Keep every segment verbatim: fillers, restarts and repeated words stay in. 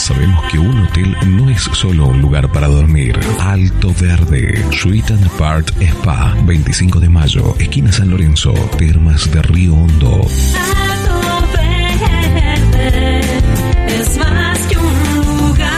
Sabemos que un hotel no es solo un lugar para dormir. Alto Verde, Suite and Part Spa, veinticinco de mayo, esquina San Lorenzo, Termas de Río Hondo. Alto Verde es más que un lugar.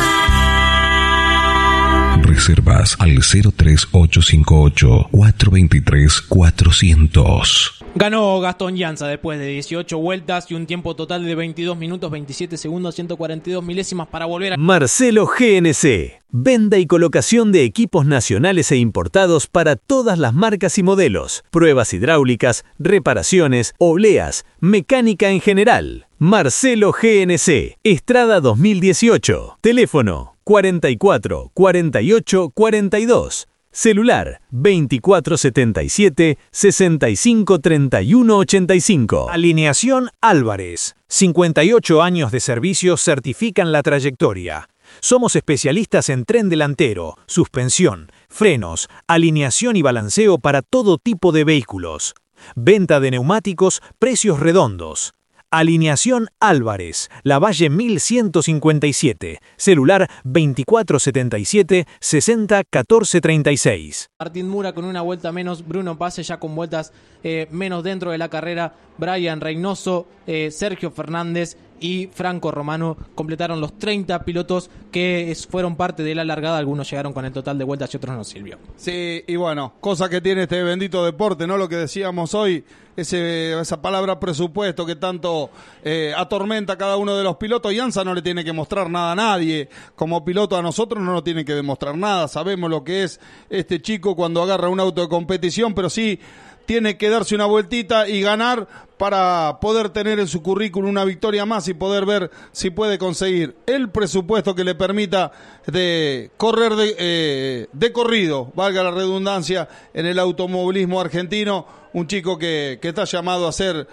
Reservas al cero tres ocho cinco ocho, cuatro dos tres, cuatrocientos. Ganó Gastón Llanza después de dieciocho vueltas y un tiempo total de veintidós minutos, veintisiete segundos, ciento cuarenta y dos milésimas para volver a... Marcelo G N C. Venta y colocación de equipos nacionales e importados para todas las marcas y modelos. Pruebas hidráulicas, reparaciones, obleas, mecánica en general. Marcelo G N C. Estrada dos mil dieciocho. Teléfono cuarenta y cuatro, cuarenta y ocho, cuarenta y dos. Celular veinticuatro setenta y siete, sesenta y cinco treinta y uno ochenta y cinco. Alineación Álvarez. cincuenta y ocho años de servicio certifican la trayectoria. Somos especialistas en tren delantero, suspensión, frenos, alineación y balanceo para todo tipo de vehículos. Venta de neumáticos, precios redondos. Alineación Álvarez, Lavalle mil ciento cincuenta y siete, celular veinticuatro setenta y siete, sesenta catorce treinta y seis. Martín Mura con una vuelta menos, Bruno Pase ya con vueltas eh, menos dentro de la carrera, Brian Reynoso, eh, Sergio Fernández y Franco Romano completaron los treinta pilotos que es, fueron parte de la largada. Algunos llegaron con el total de vueltas y otros no, Silvio. Sí, y bueno, cosa que tiene este bendito deporte, ¿no? Lo que decíamos hoy, ese, esa palabra presupuesto que tanto eh, atormenta a cada uno de los pilotos. Llanza no le tiene que mostrar nada a nadie. Como piloto a nosotros no nos tiene que demostrar nada. Sabemos lo que es este chico cuando agarra un auto de competición, pero sí tiene que darse una vueltita y ganar para poder tener en su currículum una victoria más y poder ver si puede conseguir el presupuesto que le permita de correr de, eh, de corrido, valga la redundancia, en el automovilismo argentino. Un chico que, que está llamado a ser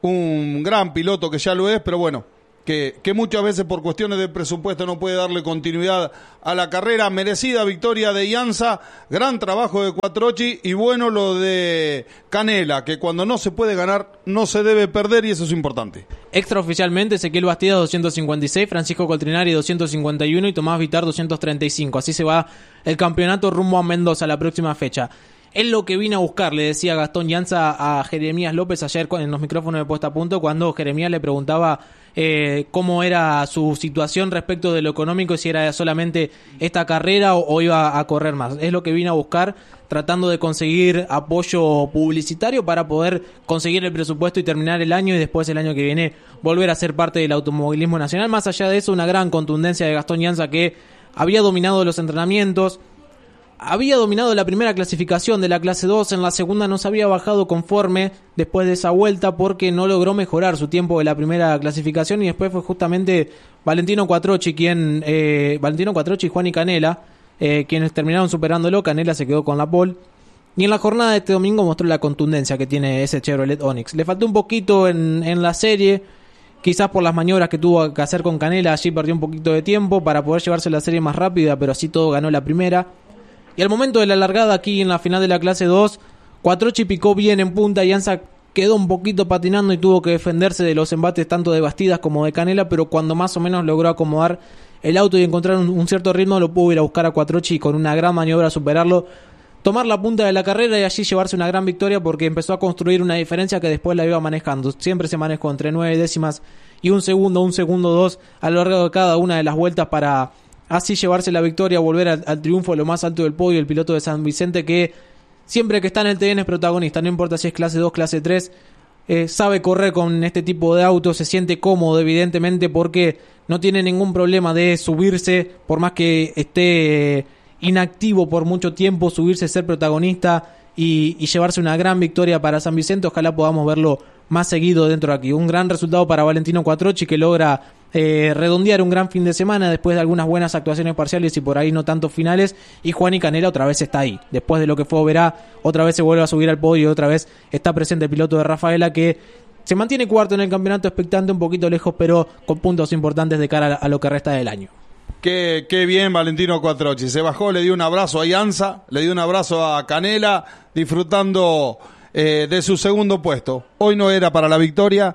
un gran piloto, que ya lo es, pero bueno, que, que muchas veces por cuestiones de presupuesto no puede darle continuidad a la carrera. Merecida victoria de Llanza, gran trabajo de Quattrocchi y bueno lo de Canela, que cuando no se puede ganar no se debe perder y eso es importante. Extraoficialmente, Ezequiel Bastidas doscientos cincuenta y seis, Francisco Coltrinari doscientos cincuenta y uno y Tomás Vitar doscientos treinta y cinco. Así se va el campeonato rumbo a Mendoza la próxima fecha. Es lo que vine a buscar, le decía Gastón Llanza a Jeremías López ayer en los micrófonos de Puesta a Punto, cuando Jeremías le preguntaba eh, cómo era su situación respecto de lo económico, si era solamente esta carrera o, o iba a correr más. Es lo que vine a buscar, tratando de conseguir apoyo publicitario para poder conseguir el presupuesto y terminar el año y después el año que viene volver a ser parte del automovilismo nacional. Más allá de eso, una gran contundencia de Gastón Llanza, que había dominado los entrenamientos, había dominado la primera clasificación de la clase dos, en la segunda no se había bajado conforme después de esa vuelta porque no logró mejorar su tiempo de la primera clasificación y después fue justamente Valentino Quattrocchi quien, eh, Valentino Quattrocchi, Juan y Canela, eh, quienes terminaron superándolo. Canela se quedó con la pole y en la jornada de este domingo mostró la contundencia que tiene ese Chevrolet Onix. Le faltó un poquito en, en la serie, quizás por las maniobras que tuvo que hacer con Canela, allí perdió un poquito de tiempo para poder llevarse la serie más rápida, pero así todo ganó la primera. Y al momento de la largada aquí en la final de la clase dos, Quattrocchi picó bien en punta y Llanza quedó un poquito patinando y tuvo que defenderse de los embates tanto de Bastidas como de Canela, pero cuando más o menos logró acomodar el auto y encontrar un, un cierto ritmo, lo pudo ir a buscar a Quattrocchi y con una gran maniobra superarlo, tomar la punta de la carrera y allí llevarse una gran victoria porque empezó a construir una diferencia que después la iba manejando. Siempre se manejó entre nueve décimas y un segundo, un segundo dos a lo largo de cada una de las vueltas para así llevarse la victoria, volver al, al triunfo, a lo más alto del podio. El piloto de San Vicente, que siempre que está en el T N es protagonista, no importa si es clase dos, clase tres, eh, sabe correr con este tipo de autos, se siente cómodo evidentemente porque no tiene ningún problema de subirse, por más que esté eh, inactivo por mucho tiempo, subirse, ser protagonista y, y llevarse una gran victoria para San Vicente. Ojalá podamos verlo más seguido dentro de aquí. Un gran resultado para Valentino Quattrocchi, que logra eh, redondear un gran fin de semana después de algunas buenas actuaciones parciales y por ahí no tantos finales. Y Juan y Canela otra vez está ahí. Después de lo que fue Oberá, otra vez se vuelve a subir al podio y otra vez está presente el piloto de Rafaela, que se mantiene cuarto en el campeonato, expectante, un poquito lejos, pero con puntos importantes de cara a lo que resta del año. Qué, qué bien Valentino Quattrocchi. Se bajó, le dio un abrazo a Llanza, le dio un abrazo a Canela, disfrutando eh, de su segundo puesto. Hoy no era para la victoria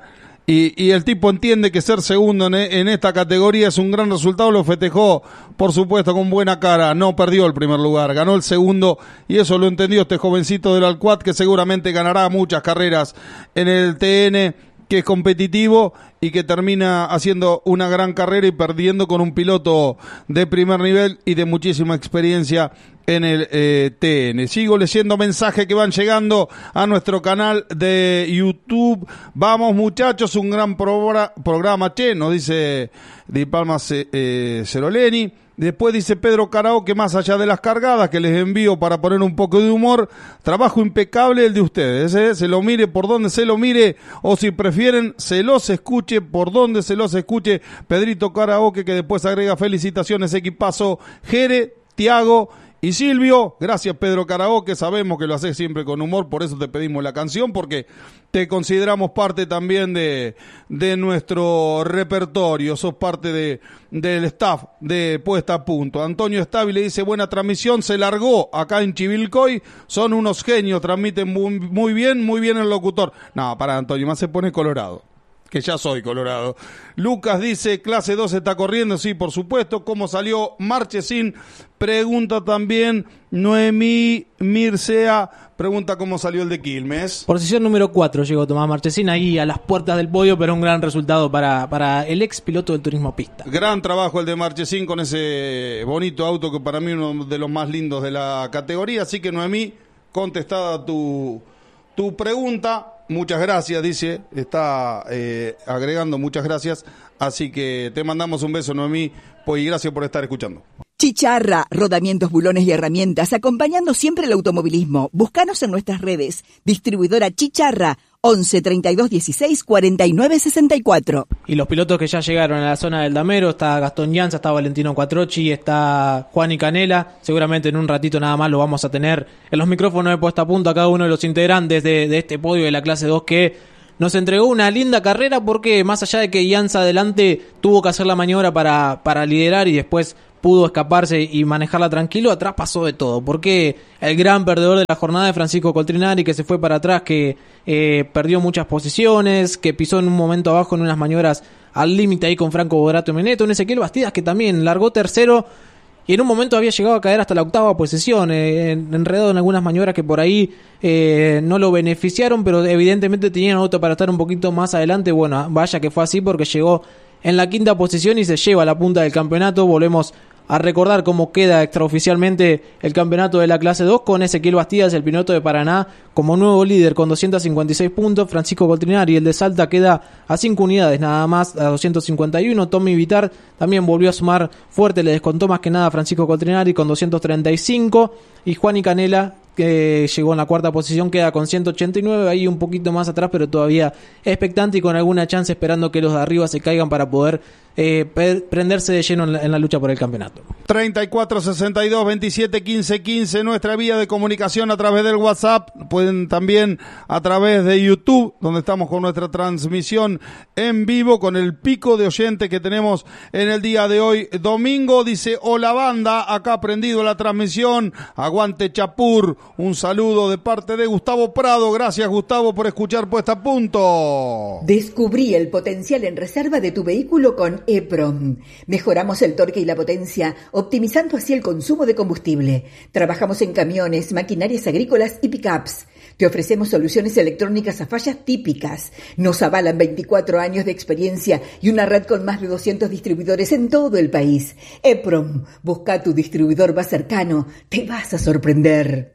Y, y el tipo entiende que ser segundo en, en esta categoría es un gran resultado, lo festejó, por supuesto, con buena cara, no perdió el primer lugar, ganó el segundo, y eso lo entendió este jovencito del Alcuat, que seguramente ganará muchas carreras en el T N, que es competitivo y que termina haciendo una gran carrera y perdiendo con un piloto de primer nivel y de muchísima experiencia en el eh, T N. Sigo leyendo mensajes que van llegando a nuestro canal de YouTube. Vamos, muchachos, un gran pro- programa, che, nos dice Di Palma eh, Ceroleni. Después dice Pedro Carao que más allá de las cargadas que les envío para poner un poco de humor, trabajo impecable el de ustedes, ¿eh? Se lo mire por donde se lo mire, o si prefieren, se los escuche por donde se los escuche. Pedrito Karaoke, que después agrega felicitaciones, equipazo, Jere, Tiago y Silvio. Gracias, Pedro Karaoke, sabemos que lo haces siempre con humor, por eso te pedimos la canción, porque te consideramos parte también de, de nuestro repertorio, sos parte de, del staff de Puesta a Punto. Antonio Stavi le dice, buena transmisión, se largó acá en Chivilcoy, son unos genios, transmiten muy, muy bien, muy bien el locutor. No, para Antonio, más se pone colorado. Que ya soy colorado. Lucas dice, clase dos está corriendo, sí, por supuesto. ¿Cómo salió Marchesín? Pregunta también Noemí Mircea, pregunta cómo salió el de Quilmes. Posición número cuatro llegó Tomás Marchesín, ahí a las puertas del podio, pero un gran resultado para, para el ex piloto del turismo pista. Gran trabajo el de Marchesín con ese bonito auto que para mí es uno de los más lindos de la categoría. Así que Noemí, contestada tu, tu pregunta. Muchas gracias, dice, está eh, agregando muchas gracias, así que te mandamos un beso, Noemí, pues, y gracias por estar escuchando. Chicharra, rodamientos, bulones y herramientas, acompañando siempre el automovilismo. Búscanos en nuestras redes. Distribuidora Chicharra, once treinta y dos dieciséis cuarenta y nueve sesenta y cuatro. Y los pilotos que ya llegaron a la zona del Damero, está Gastón Llanza, está Valentino Quattrochi, está Juan y Canela. Seguramente en un ratito nada más lo vamos a tener en los micrófonos de Puesta a Punto a cada uno de los integrantes de, de este podio de la clase dos, que nos entregó una linda carrera, porque más allá de que Llanza adelante tuvo que hacer la maniobra para, para liderar y después pudo escaparse y manejarla tranquilo, atrás pasó de todo, porque el gran perdedor de la jornada de Francisco Coltrinari, que se fue para atrás, que eh, perdió muchas posiciones, que pisó en un momento abajo en unas maniobras al límite ahí con Franco Bodrato y Meneto, un Ezequiel Bastidas que también largó tercero y en un momento había llegado a caer hasta la octava posición, eh, enredado en algunas maniobras que por ahí eh, no lo beneficiaron, pero evidentemente tenían auto para estar un poquito más adelante. Bueno, vaya que fue así, porque llegó en la quinta posición y se lleva a la punta del campeonato. Volvemos a recordar cómo queda extraoficialmente el campeonato de la clase dos, con Ezequiel Bastidas, el piloto de Paraná, como nuevo líder con doscientos cincuenta y seis puntos. Francisco Coltrinari, el de Salta, queda a cinco unidades nada más, a doscientos cincuenta y uno. Tommy Vitar también volvió a sumar fuerte, le descontó más que nada a Francisco Coltrinari con doscientos treinta y cinco. Y Juan y Canela, que llegó en la cuarta posición, queda con ciento ochenta y nueve, ahí un poquito más atrás, pero todavía expectante y con alguna chance, esperando que los de arriba se caigan para poder eh, prenderse de lleno en la, en la lucha por el campeonato. treinta y cuatro sesenta y dos veintisiete quince quince, nuestra vía de comunicación a través del WhatsApp, pueden también a través de YouTube, donde estamos con nuestra transmisión en vivo, con el pico de oyentes que tenemos en el día de hoy, domingo. Dice, hola banda, acá prendido la transmisión, aguante Chapur. Un saludo de parte de Gustavo Prado. Gracias, Gustavo, por escuchar Puesta a Punto. Descubrí el potencial en reserva de tu vehículo con EPROM. Mejoramos el torque y la potencia, optimizando así el consumo de combustible. Trabajamos en camiones, maquinarias agrícolas y pickups. Te ofrecemos soluciones electrónicas a fallas típicas. Nos avalan veinticuatro años de experiencia y una red con más de doscientos distribuidores en todo el país. EPROM, busca tu distribuidor más cercano. Te vas a sorprender.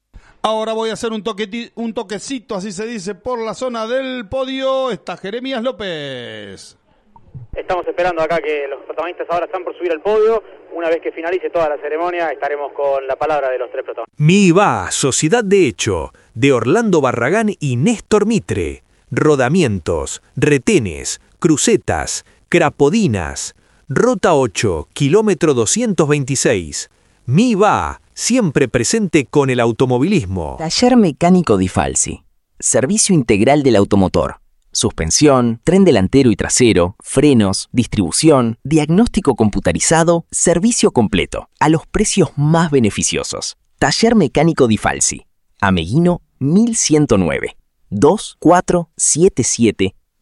Ahora voy a hacer un, toqueti, un toquecito, así se dice, por la zona del podio. Está Jeremías López. Estamos esperando acá que los protagonistas ahora están por subir al podio. Una vez que finalice toda la ceremonia, estaremos con la palabra de los tres protagonistas. MIVA, Sociedad de Hecho, de Orlando Barragán y Néstor Mitre. Rodamientos, retenes, crucetas, crapodinas. Rota ocho, kilómetro doscientos veintiséis. MIVA, siempre presente con el automovilismo. Taller Mecánico Di Falsi. Servicio integral del automotor. Suspensión, tren delantero y trasero, frenos, distribución, diagnóstico computarizado, servicio completo, a los precios más beneficiosos. Taller Mecánico Di Falsi. Ameguino mil ciento nueve. dos cuatro siete siete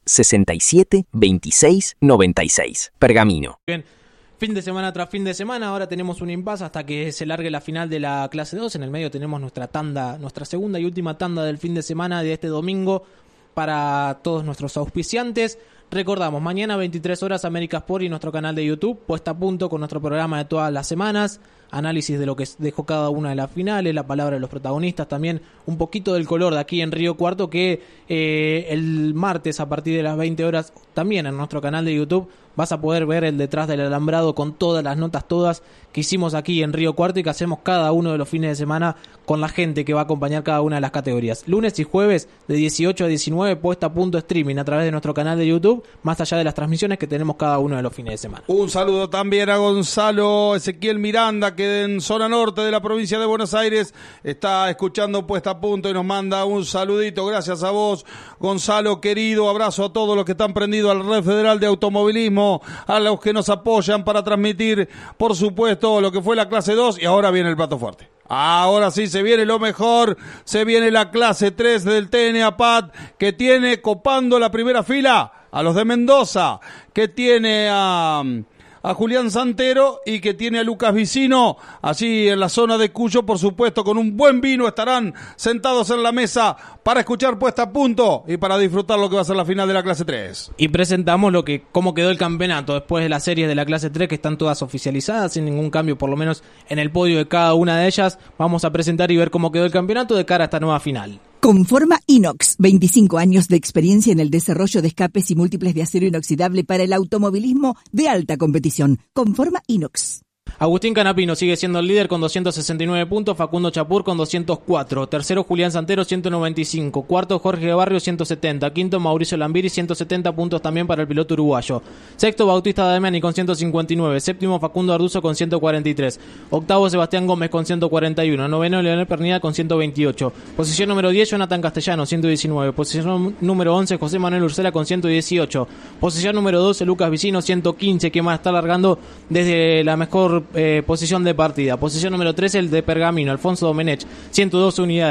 sesenta y siete, veintiséis, noventa y seis. Pergamino. Bien. Fin de semana tras fin de semana, ahora tenemos un impasse hasta que se largue la final de la clase dos. En el medio tenemos nuestra tanda, nuestra segunda y última tanda del fin de semana de este domingo para todos nuestros auspiciantes. Recordamos, mañana veintitrés horas América Sport y nuestro canal de YouTube, puesta a punto con nuestro programa de todas las semanas, análisis de lo que dejó cada una de las finales, la palabra de los protagonistas, también un poquito del color de aquí en Río Cuarto, que eh, el martes a partir de las veinte horas también en nuestro canal de YouTube vas a poder ver el detrás del alambrado con todas las notas todas que hicimos aquí en Río Cuarto y que hacemos cada uno de los fines de semana con la gente que va a acompañar cada una de las categorías. Lunes y jueves de dieciocho a diecinueve, puesta a punto streaming a través de nuestro canal de YouTube, más allá de las transmisiones que tenemos cada uno de los fines de semana. Un saludo también a Gonzalo Ezequiel Miranda, que en zona norte de la provincia de Buenos Aires está escuchando puesta a punto y nos manda un saludito. Gracias a vos, Gonzalo, querido. Abrazo a todos los que están prendidos al Red Federal de Automovilismo, a los que nos apoyan para transmitir, por supuesto, lo que fue la clase dos, y ahora viene el plato fuerte. Ahora sí se viene lo mejor, se viene la clase tres del T N A P A D, que tiene copando la primera fila a los de Mendoza, que tiene a... a Julián Santero y que tiene a Lucas Vicino allí en la zona de Cuyo, por supuesto, con un buen vino estarán sentados en la mesa para escuchar puesta a punto y para disfrutar lo que va a ser la final de la clase tres. Y presentamos lo que cómo quedó el campeonato después de las series de la clase tres, que están todas oficializadas sin ningún cambio, por lo menos en el podio de cada una de ellas. Vamos a presentar y ver cómo quedó el campeonato de cara a esta nueva final. Conforma Inox, veinticinco años de experiencia en el desarrollo de escapes y múltiples de acero inoxidable para el automovilismo de alta competición. Conforma Inox. Agustín Canapino sigue siendo el líder con doscientos sesenta y nueve puntos, Facundo Chapur con doscientos cuatro, tercero Julián Santero ciento noventa y cinco, cuarto Jorge Barrio ciento setenta, quinto Mauricio Lambiri ciento setenta puntos también para el piloto uruguayo, sexto Bautista Damiani con ciento cincuenta y nueve, séptimo Facundo Arduzo con ciento cuarenta y tres, octavo Sebastián Gómez con ciento cuarenta y uno, noveno Leonel Pernida con ciento veintiocho, posición número diez Jonathan Castellano ciento diecinueve, posición número once José Manuel Ursela con ciento dieciocho, posición número doce Lucas Vicino ciento quince, que más está largando desde la mejor Eh, posición de partida. Posición número trece el de Pergamino, Alfonso Domenech, ciento dos unidades.